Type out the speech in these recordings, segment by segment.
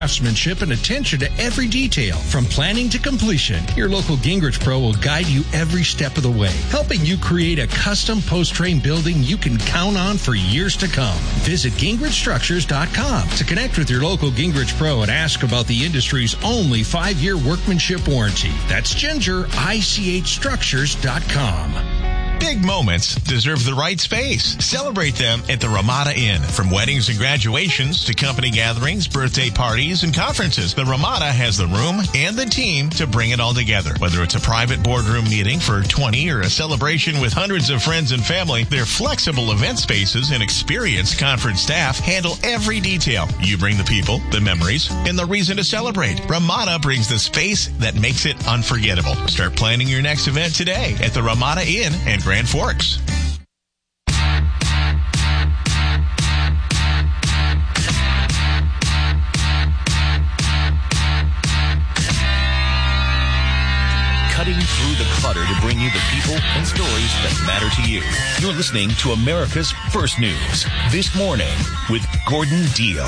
Craftsmanship and attention to every detail, from planning to completion. Your local Gingrich Pro will guide you every step of the way, helping you create a custom post-frame building you can count on for years to come. Visit GingrichStructures.com to connect with your local Gingrich Pro and ask about the industry's only 5-year workmanship warranty. That's GingerICHStructures.com. Big moments deserve the right space. Celebrate them at the Ramada Inn. From weddings and graduations to company gatherings, birthday parties, and conferences, the Ramada has the room and the team to bring it all together. Whether it's a private boardroom meeting for 20 or a celebration with hundreds of friends and family, their flexible event spaces and experienced conference staff handle every detail. You bring the people, the memories, and the reason to celebrate. Ramada brings the space that makes it unforgettable. Start planning your next event today at the Ramada Inn and Grand Forks. Cutting through the clutter to bring you the people and stories that matter to you. You're listening to America's First News This Morning with Gordon Deal.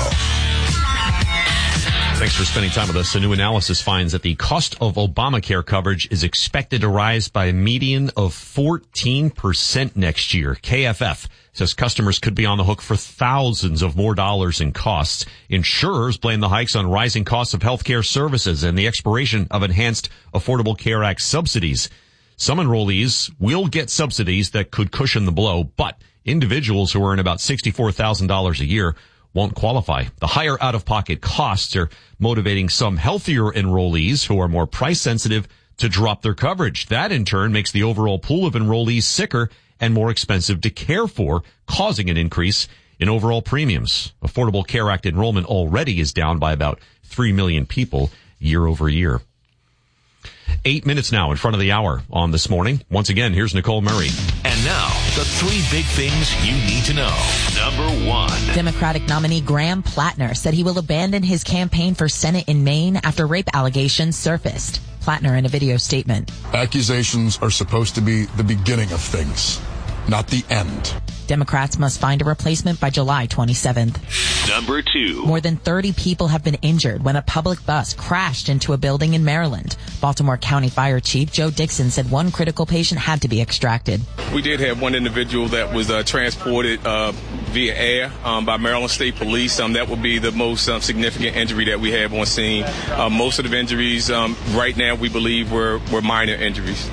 Thanks for spending time with us. A new analysis finds that the cost of Obamacare coverage is expected to rise by a median of 14% next year. KFF says customers could be on the hook for thousands of more dollars in costs. Insurers blame the hikes on rising costs of healthcare services and the expiration of enhanced Affordable Care Act subsidies. Some enrollees will get subsidies that could cushion the blow, but individuals who earn about $64,000 a year won't qualify. The higher out-of-pocket costs are motivating some healthier enrollees who are more price-sensitive to drop their coverage. That, in turn, makes the overall pool of enrollees sicker and more expensive to care for, causing an increase in overall premiums. Affordable Care Act enrollment already is down by about 3 million people year over year. 8 minutes now in front of the hour on This Morning. Once again, here's Nicole Murray. And now, the 3 big things you need to know. Number 1. Democratic nominee Graham Plattner said he will abandon his campaign for Senate in Maine after rape allegations surfaced. Plattner in a video statement. Accusations are supposed to be the beginning of things, not the end. Democrats must find a replacement by July 27th. Number 2. More than 30 people have been injured when a public bus crashed into a building in Maryland. Baltimore County Fire Chief Joe Dixon said one critical patient had to be extracted. We did have one individual that was transported via air by Maryland State Police. That would be the most significant injury that we have on scene. Most of the injuries right now we believe were minor injuries.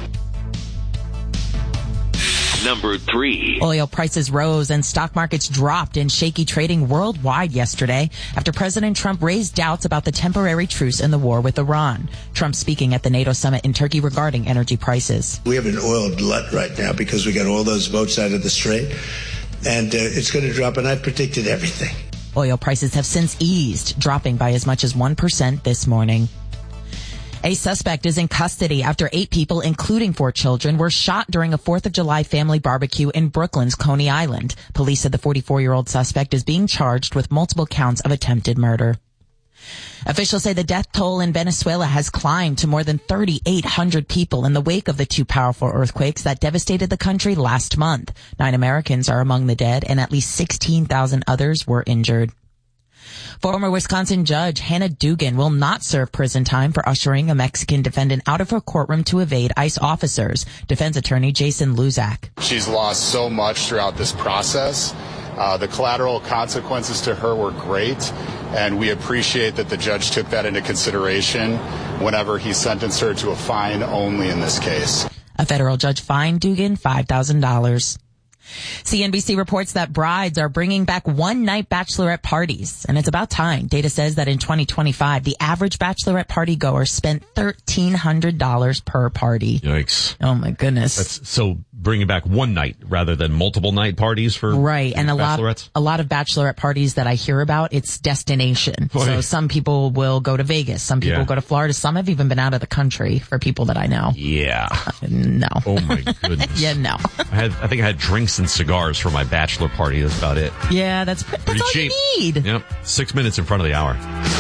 Number 3. Oil prices rose and stock markets dropped in shaky trading worldwide yesterday after President Trump raised doubts about the temporary truce in the war with Iran. Trump speaking at the NATO summit in Turkey regarding energy prices. We have an oil glut right now because we got all those boats out of the strait, and it's going to drop, and I've predicted everything. Oil prices have since eased, dropping by as much as 1% this morning. A suspect is in custody after 8 people, including 4 children, were shot during a 4th of July family barbecue in Brooklyn's Coney Island. Police said the 44-year-old suspect is being charged with multiple counts of attempted murder. Officials say the death toll in Venezuela has climbed to more than 3,800 people in the wake of the 2 powerful earthquakes that devastated the country last month. 9 Americans are among the dead, and at least 16,000 others were injured. Former Wisconsin judge Hannah Dugan will not serve prison time for ushering a Mexican defendant out of her courtroom to evade ICE officers. Defense attorney Jason Luzak. She's lost so much throughout this process. The collateral consequences to her were great, and we appreciate that the judge took that into consideration whenever he sentenced her to a fine only in this case. A federal judge fined Dugan $5,000. CNBC reports that brides are bringing back one-night bachelorette parties, and it's about time. Data says that in 2025, the average bachelorette party goer spent $1,300 per party. Yikes. Oh, my goodness. That's so bringing back one night rather than multiple night parties for right, and a lot of bachelorette parties that I hear about, it's destination. Boy. So some people will go to Vegas, some people go to Florida, some have even been out of the country for people that I know. Yeah. No. Oh, my goodness. Yeah, no. I think I had drinks and cigars for my bachelor party. That's about it. Yeah, that's all cheap. You need. Yep. 6 minutes in front of the hour.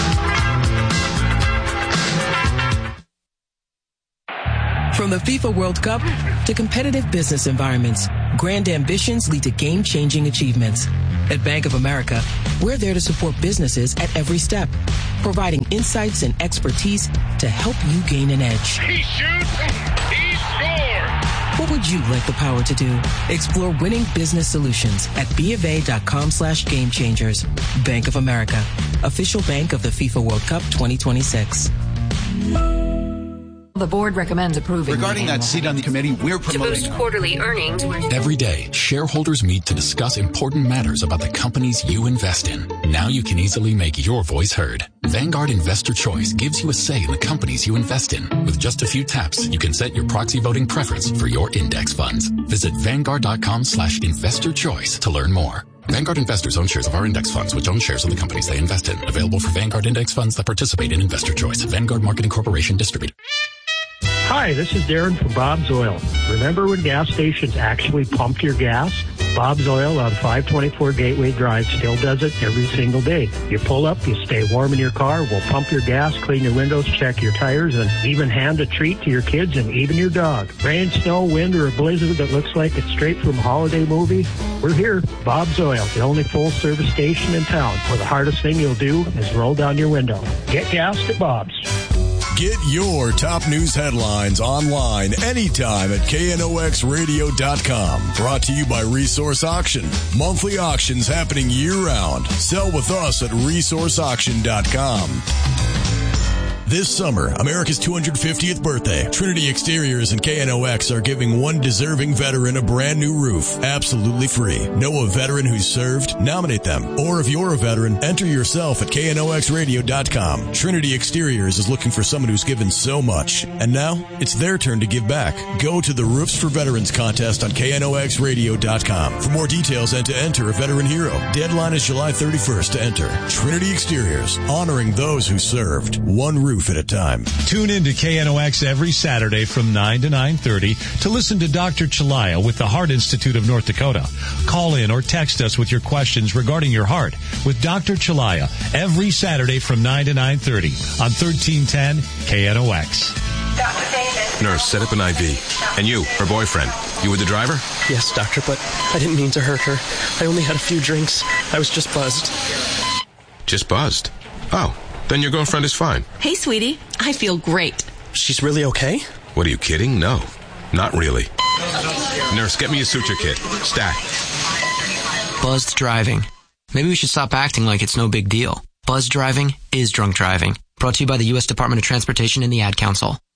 From the FIFA World Cup to competitive business environments, grand ambitions lead to game-changing achievements. At Bank of America, we're there to support businesses at every step, providing insights and expertise to help you gain an edge. He shoots, he scores! What would you like the power to do? Explore winning business solutions at BofA.com/gamechangers. Bank of America, official bank of the FIFA World Cup 2026. The board recommends approving. Regarding that seat on the committee, we're promoting to boost quarterly earnings. Every day, shareholders meet to discuss important matters about the companies you invest in. Now you can easily make your voice heard. Vanguard Investor Choice gives you a say in the companies you invest in. With just a few taps, you can set your proxy voting preference for your index funds. Visit Vanguard.com/investor choice to learn more. Vanguard investors own shares of our index funds, which own shares of the companies they invest in. Available for Vanguard index funds that participate in Investor Choice. Vanguard Marketing Corporation distributed. Hi, this is Darren from Bob's Oil. Remember when gas stations actually pumped your gas? Bob's Oil on 524 Gateway Drive still does it every single day. You pull up, you stay warm in your car, we'll pump your gas, clean your windows, check your tires, and even hand a treat to your kids and even your dog. Rain, snow, wind, or a blizzard that looks like it's straight from a holiday movie? We're here. Bob's Oil, the only full-service station in town, where the hardest thing you'll do is roll down your window. Get gas at Bob's. Get your top news headlines online anytime at KNOXradio.com. Brought to you by Resource Auction. Monthly auctions happening year-round. Sell with us at resourceauction.com. This summer, America's 250th birthday, Trinity Exteriors and KNOX are giving one deserving veteran a brand new roof, absolutely free. Know a veteran who's served? Nominate them. Or if you're a veteran, enter yourself at KNOXradio.com. Trinity Exteriors is looking for someone who's given so much. And now, it's their turn to give back. Go to the Roofs for Veterans contest on KNOXradio.com for more details and to enter a veteran hero. Deadline is July 31st to enter. Trinity Exteriors, honoring those who served. One roof at a time. Tune in to KNOX every Saturday from 9 to 9:30 to listen to Dr. Chalaya with the Heart Institute of North Dakota. Call in or text us with your questions regarding your heart with Dr. Chalaya every Saturday from 9 to 9:30 on 1310 KNOX. Nurse, set up an IV. And you, her boyfriend, you were the driver? Yes, doctor, but I didn't mean to hurt her. I only had a few drinks. I was just buzzed. Just buzzed? Oh. Then your girlfriend is fine. Hey, sweetie. I feel great. She's really okay? What, are you kidding? No, not really. Nurse, get me a suture kit. Stat. Buzzed driving. Maybe we should stop acting like it's no big deal. Buzzed driving is drunk driving. Brought to you by the U.S. Department of Transportation and the Ad Council.